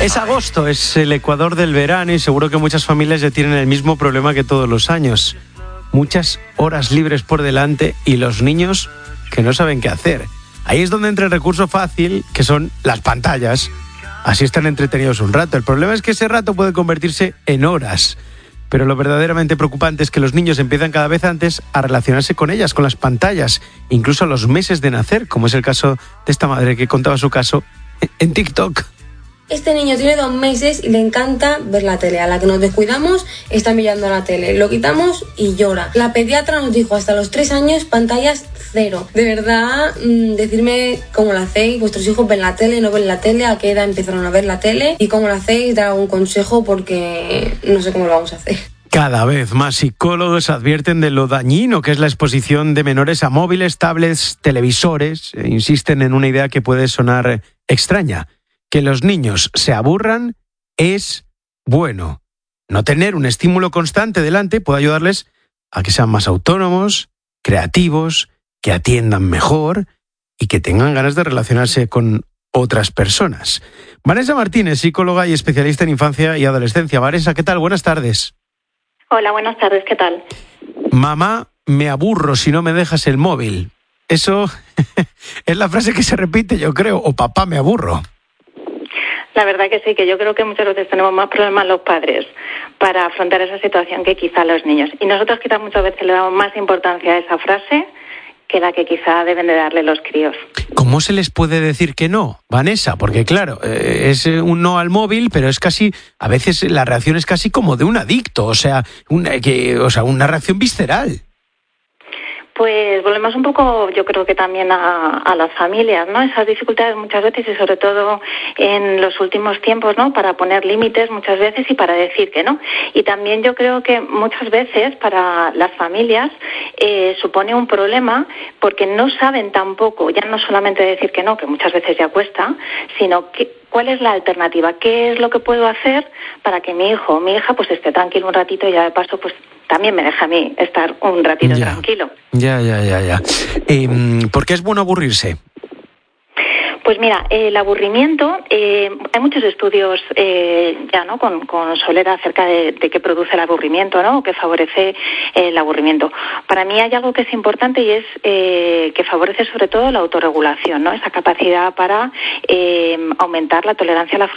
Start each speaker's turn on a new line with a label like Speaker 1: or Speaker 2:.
Speaker 1: Es agosto, es el ecuador del verano y seguro que muchas familias ya tienen el mismo problema que todos los años. Muchas horas libres por delante y los niños que no saben qué hacer. Ahí es donde entra el recurso fácil, que son las pantallas. Así están entretenidos un rato. El problema es que ese rato puede convertirse en horas. Pero lo verdaderamente preocupante es que los niños empiezan cada vez antes a relacionarse con ellas, con las pantallas, incluso a los meses de nacer, como es el caso de esta madre que contaba su caso en TikTok.
Speaker 2: Este niño tiene 2 meses y le encanta ver la tele. A la que nos descuidamos, está mirando la tele. Lo quitamos y llora. La pediatra nos dijo hasta los 3 años, pantallas 0. De verdad, decirme cómo lo hacéis. Vuestros hijos ven la tele, no ven la tele. ¿A qué edad empezaron a ver la tele? Y cómo lo hacéis, dar algún consejo porque no sé cómo lo vamos a hacer.
Speaker 1: Cada vez más psicólogos advierten de lo dañino que es la exposición de menores a móviles, tablets, televisores. Insisten en una idea que puede sonar extraña. Que los niños se aburran es bueno. No tener un estímulo constante delante puede ayudarles a que sean más autónomos, creativos, que atiendan mejor y que tengan ganas de relacionarse con otras personas. Vanessa Martínez, psicóloga y especialista en infancia y adolescencia. Vanessa, ¿qué tal? Buenas tardes.
Speaker 3: Hola, buenas tardes, ¿qué tal?
Speaker 1: Mamá, me aburro si no me dejas el móvil. Eso es la frase que se repite, yo creo, o papá, me aburro.
Speaker 3: La verdad que sí, que yo creo que muchas veces tenemos más problemas los padres para afrontar esa situación que quizá los niños. Y nosotros quizá muchas veces le damos más importancia a esa frase que la que quizá deben de darle los críos.
Speaker 1: ¿Cómo se les puede decir que no, Vanessa? Porque claro, es un no al móvil, pero es casi, a veces la reacción es casi como de un adicto, o sea, una reacción visceral.
Speaker 3: Pues volvemos un poco, yo creo que también a las familias, ¿no? Esas dificultades muchas veces y sobre todo en los últimos tiempos, ¿no? Para poner límites muchas veces y para decir que no. Y también yo creo que muchas veces para las familias supone un problema porque no saben tampoco, ya no solamente decir que no, que muchas veces ya cuesta, sino que ¿cuál es la alternativa? ¿Qué es lo que puedo hacer para que mi hijo o mi hija pues esté tranquilo un ratito y ya de paso pues también me deja a mí estar un ratito tranquilo?
Speaker 1: Ya. ¿Por qué es bueno aburrirse?
Speaker 3: Pues mira, el aburrimiento, hay muchos estudios ya, ¿no? Con solera acerca de qué produce el aburrimiento, ¿no? O qué favorece el aburrimiento. Para mí hay algo que es importante y es que favorece sobre todo la autorregulación, ¿no? Esa capacidad para aumentar la tolerancia a la